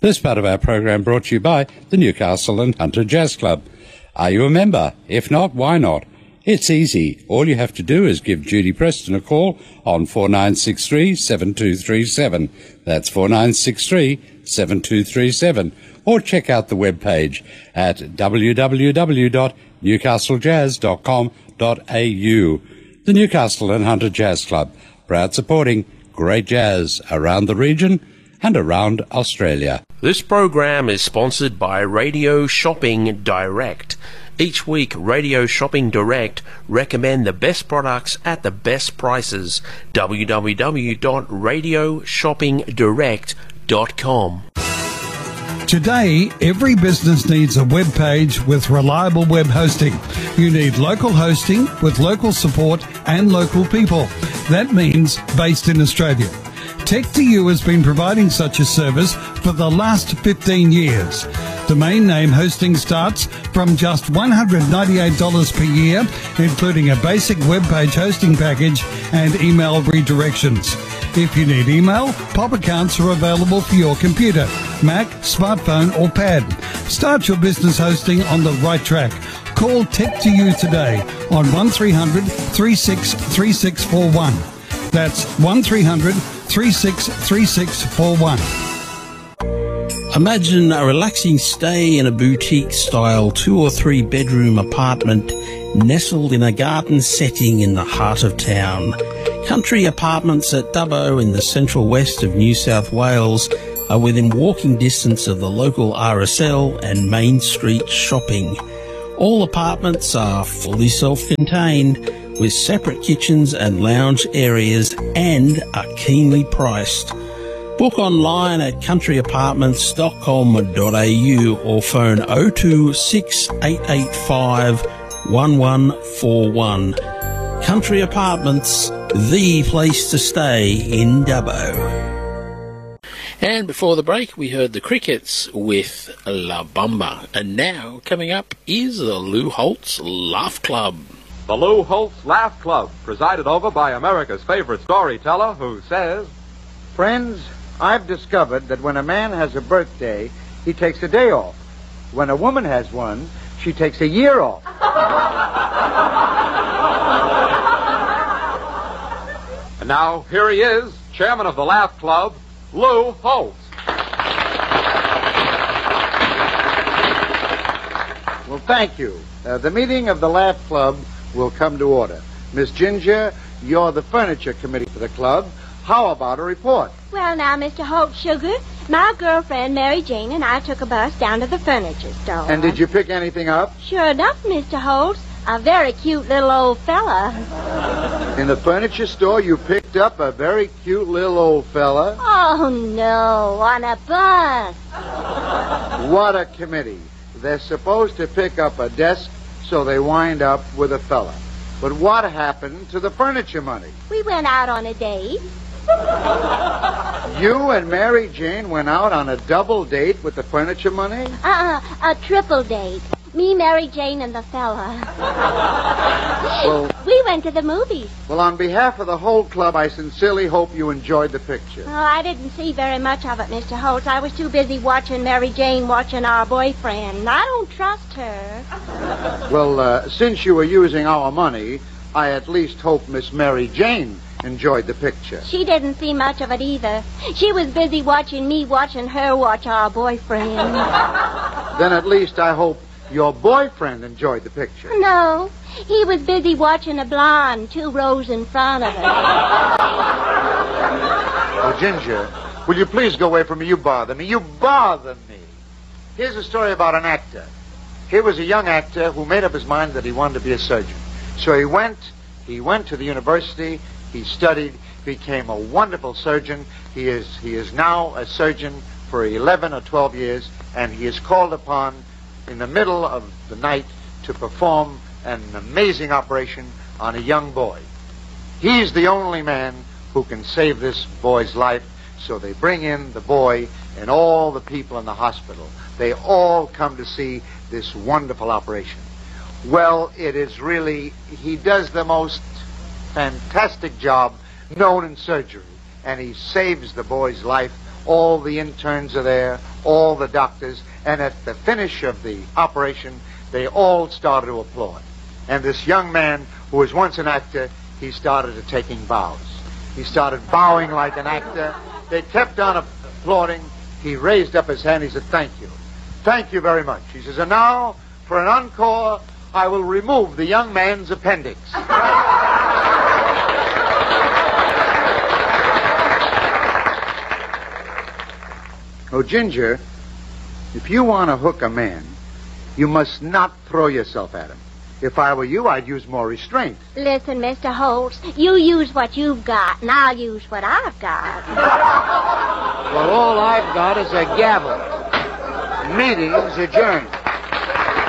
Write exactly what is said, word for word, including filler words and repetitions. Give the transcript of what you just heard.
This part of our program brought to you by the Newcastle and Hunter Jazz Club. Are you a member? If not, why not? It's easy. All you have to do is give Judy Preston a call on four nine six three, seven two three seven. That's four nine six three, seven two three seven. Or check out the webpage at w w w dot newcastle jazz dot com dot a u. The Newcastle and Hunter Jazz Club, proud supporting great jazz around the region and around Australia. This program is sponsored by Radio Shopping Direct. Each week, Radio Shopping Direct recommend the best products at the best prices. w w w dot radio shopping direct dot com. Today, every business needs a web page with reliable web hosting. You need local hosting with local support and local people. That means based in Australia. Tech two U has been providing such a service for the last fifteen years. Domain name hosting starts from just one hundred ninety-eight dollars per year, including a basic web page hosting package and email redirections. If you need email, pop accounts are available for your computer, Mac, smartphone or pad. Start your business hosting on the right track. Call Tech two U today on one three hundred, three six three six four one. That's one three hundred, three six three six four one. Imagine a relaxing stay in a boutique-style two- or three-bedroom apartment nestled in a garden setting in the heart of town. Country Apartments at Dubbo in the central west of New South Wales are within walking distance of the local R S L and Main Street shopping. All apartments are fully self-contained with separate kitchens and lounge areas and are keenly priced. Book online at country apartments dot com dot a u or phone oh two six eight eight five one one four one. Country Apartments, the place to stay in Dubbo. And before the break, we heard the Crickets with La Bamba. And now, coming up, is the Lou Holtz Laugh Club. The Lou Holtz Laugh Club, presided over by America's favorite storyteller, who says, Friends, I've discovered that when a man has a birthday, he takes a day off. When a woman has one, she takes a year off. And now, here he is, chairman of the Laugh Club, Lou Holtz. Well, thank you. Uh, the meeting of the Laugh Club will come to order. Miss Ginger, you're the furniture committee for the club. How about a report? Well, now, Mister Holt Sugar, my girlfriend Mary Jane and I took a bus down to the furniture store. And did you pick anything up? Sure enough, Mister Holt. A very cute little old fella. In the furniture store, you picked up a very cute little old fella? Oh, no, on a bus. What a committee. They're supposed to pick up a desk, so they wind up with a fella. But what happened to the furniture money? We went out on a date. You and Mary Jane went out on a double date with the furniture money? Uh-uh, a triple date. Me, Mary Jane, and the fella. Well, we went to the movies. Well, on behalf of the whole club, I sincerely hope you enjoyed the picture. Oh, I didn't see very much of it, Mister Holtz. I was too busy watching Mary Jane watching our boyfriend. I don't trust her. Well, uh, since you were using our money, I at least hope Miss Mary Jane enjoyed the picture. She didn't see much of it either. She was busy watching me watching her watch our boyfriend. Then at least I hope your boyfriend enjoyed the picture. No, he was busy watching a blonde two rows in front of her. Oh, Ginger, will you please go away from me? You bother me. You bother me. Here's a story about an actor. Here was a young actor who made up his mind that he wanted to be a surgeon. So he went, he went to the university, he studied, became a wonderful surgeon. He is, he is now a surgeon for eleven or twelve years, and he is called upon in the middle of the night to perform an amazing operation on a young boy. He's the only man who can save this boy's life, so they bring in the boy and all the people in the hospital. They all come to see this wonderful operation. Well, it is really, he does the most fantastic job known in surgery, and he saves the boy's life All the interns are there, all the doctors, and at the finish of the operation, they all started to applaud. And this young man, who was once an actor, he started to taking bows. He started bowing like an actor. They kept on applauding. He raised up his hand. He said, thank you. Thank you very much. He says, and now, for an encore, I will remove the young man's appendix. Oh, Ginger, if you want to hook a man, you must not throw yourself at him. If I were you, I'd use more restraint. Listen, Mister Holtz, you use what you've got, and I'll use what I've got. Well, all I've got is a gavel. Meeting's adjourned.